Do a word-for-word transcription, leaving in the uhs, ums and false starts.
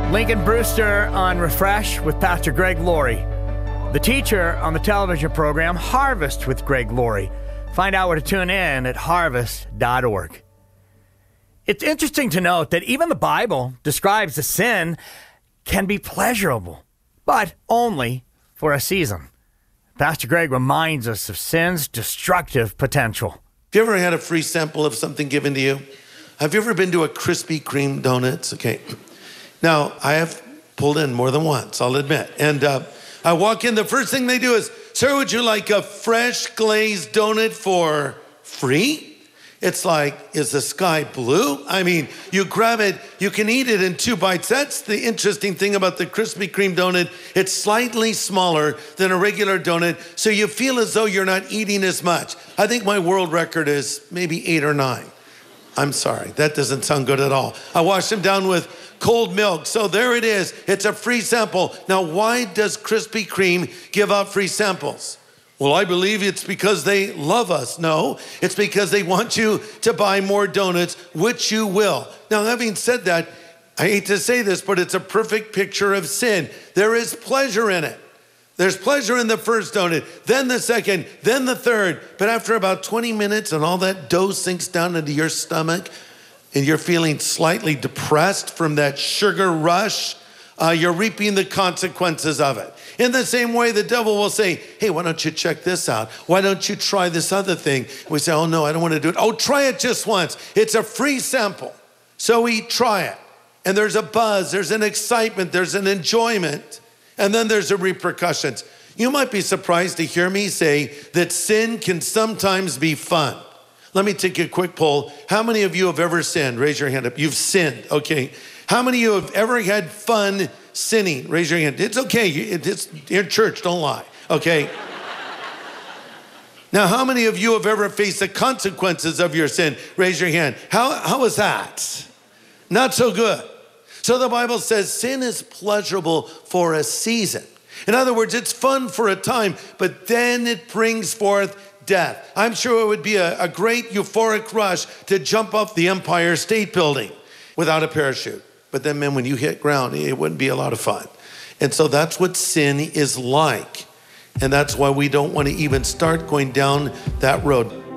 Lincoln Brewster on Refresh with Pastor Greg Laurie. The teacher on the television program Harvest with Greg Laurie. Find out where to tune in at harvest dot org. It's interesting to note that even the Bible describes the sin can be pleasurable, but only for a season. Pastor Greg reminds us of sin's destructive potential. Have you ever had a free sample of something given to you? Have you ever been to a Krispy Kreme donuts? Okay. Now, I have pulled in more than once, I'll admit. And uh, I walk in, the first thing they do is, sir, would you like a fresh glazed donut for free? It's like, is the sky blue? I mean, you grab it, you can eat it in two bites. That's the interesting thing about the Krispy Kreme donut. It's slightly smaller than a regular donut, so you feel as though you're not eating as much. I think my world record is maybe eight or nine. I'm sorry, that doesn't sound good at all. I washed them down with cold milk. So there it is. It's a free sample. Now, why does Krispy Kreme give out free samples? Well, I believe it's because they love us. No, it's because they want you to buy more donuts, which you will. Now, having said that, I hate to say this, but it's a perfect picture of sin. There is pleasure in it. There's pleasure in the first donut, then the second, then the third. But after about twenty minutes and all that dough sinks down into your stomach, and you're feeling slightly depressed from that sugar rush, uh, you're reaping the consequences of it. In the same way, the devil will say, hey, why don't you check this out? Why don't you try this other thing? We say, oh no, I don't want to do it. Oh, try it just once. It's a free sample. So we try it. And there's a buzz, there's an excitement, there's an enjoyment, and then there's the repercussions. You might be surprised to hear me say that sin can sometimes be fun. Let me take a quick poll. How many of you have ever sinned? Raise your hand up. You've sinned, okay. How many of you have ever had fun sinning? Raise your hand. It's okay, it's in church, don't lie, okay. Now, how many of you have ever faced the consequences of your sin? Raise your hand. How, how was that? Not so good. So the Bible says sin is pleasurable for a season. In other words, it's fun for a time, but then it brings forth death. I'm sure it would be a, a great euphoric rush to jump off the Empire State Building without a parachute. But then, man, when you hit ground, it wouldn't be a lot of fun. And so that's what sin is like. And that's why we don't want to even start going down that road.